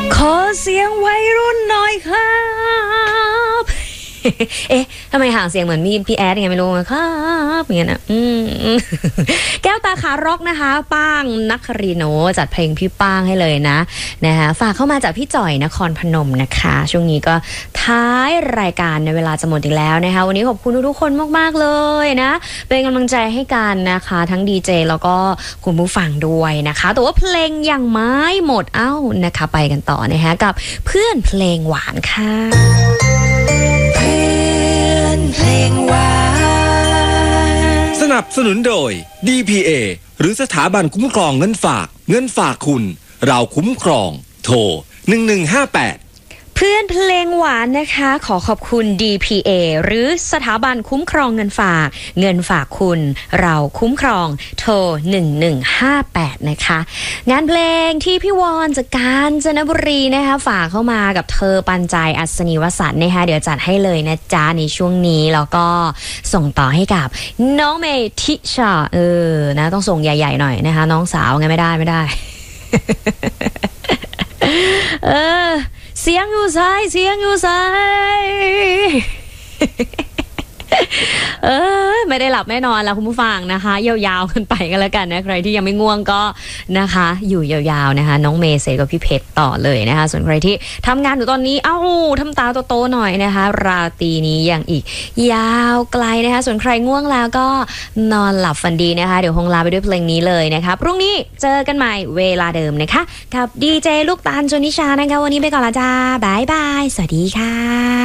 ขอเสียงวัยรุ่นหน่อยครับเอ๊ะทำไมห่างเสียงเหมือนมีพี่แอดยังไงไม่รู้ครับอย่างเงี้ยนะแก้วตาขาร็อกนะคะป้างนักครีโนจัดเพลงพี่ป้างให้เลยนะคะฝากเข้ามาจากพี่จ่อยนครพนมนะคะช่วงนี้ก็ท้ายรายการในเวลาจะหมดอีกแล้วนะคะวันนี้ขอบคุณทุกคนมากๆเลยนะเป็นกำลังใจให้กันนะคะทั้งดีเจแล้วก็คุณผู้ฟังด้วยนะคะแต่ว่าเพลงยังไม่หมดนะคะไปกันต่อนะคะกับเพื่อนเพลงหวานค่ะเพลงหวานสนับสนุนโดย DPA หรือสถาบันคุ้มครองเงินฝากคุณเราคุ้มครองโทร1158 เพื่อนเพลงหวานนะคะขอขอบคุณ DPA หรือสถาบันคุ้มครองเงินฝากคุณเราคุ้มครองโทร1158นะคะงานเพลงที่พี่วอนจากกาญจนบุรีนะคะฝากเข้ามากับเธอปันใจอัศนีวสันต์นะคะเดี๋ยวจัดให้เลยนะจ๊ะในช่วงนี้แล้วก็ส่งต่อให้กับน้องเมทิชานะต้องส่งใหญ่ๆหน่อยนะคะน้องสาวไงไม่ได้เสียงอยู่ซ้ายไม่ได้หลับไม่นอนแล้วคุณผู้ฟังนะคะยาวๆกันไปกันแล้วกันนะใครที่ยังไม่ง่วงก็นะคะอยู่ยาวๆนะคะน้องเมย์เสกับพี่เพชรต่อเลยนะคะส่วนใครที่ทำงานอยู่ตอนนี้ทำตาโตๆหน่อยนะคะราตรีนี้ยังอีกยาวไกลนะคะส่วนใครง่วงแล้วก็นอนหลับฝันดีนะคะเดี๋ยวคงลาไปด้วยเพลงนี้เลยนะคะพรุ่งนี้เจอกันใหม่เวลาเดิมนะคะกับดีเจลูกตาลชนิชานะคะวันนี้ไปก่อนละจ้าบ๊ายบายสวัสดีค่ะ